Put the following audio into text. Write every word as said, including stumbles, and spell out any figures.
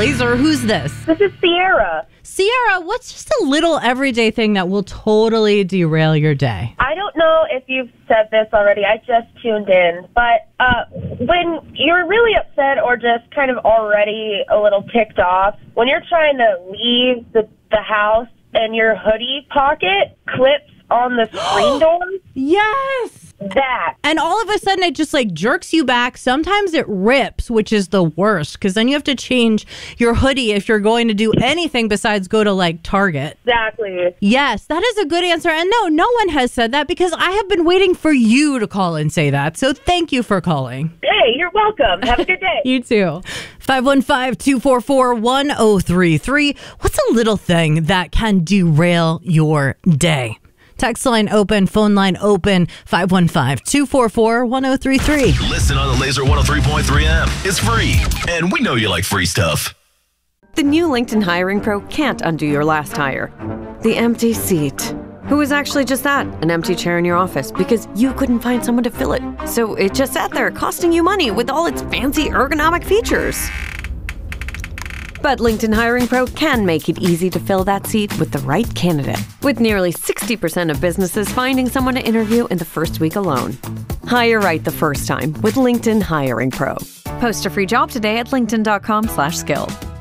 Laser. Who's this? This is Sierra. Sierra, what's just a little everyday thing that will totally derail your day? I don't know if you've said this already. I just tuned in. But uh, when you're really upset or just kind of already a little ticked off, when you're trying to leave the, the house and your hoodie pocket clips on the screen door. Yes. That. And all of a sudden it just like jerks you back. Sometimes it rips, which is the worst because then you have to change your hoodie if you're going to do anything besides go to like Target. Exactly. Yes, that is a good answer. And no, no one has said that because I have been waiting for you to call and say that. So thank you for calling. Hey, you're welcome. Have a good day. You too. five one five, two four four, one zero three three. What's a little thing that can derail your day? Text line open, phone line open, five one five, two four four, one zero three three. Listen on the Laser one oh three point three M. It's free, and we know you like free stuff. The new LinkedIn Hiring Pro can't undo your last hire. The empty seat. Who is actually just that, an empty chair in your office because you couldn't find someone to fill it. So it just sat there costing you money with all its fancy ergonomic features. But LinkedIn Hiring Pro can make it easy to fill that seat with the right candidate. With nearly sixty percent of businesses finding someone to interview in the first week alone. Hire right the first time with LinkedIn Hiring Pro. Post a free job today at linkedin dot com slash skill.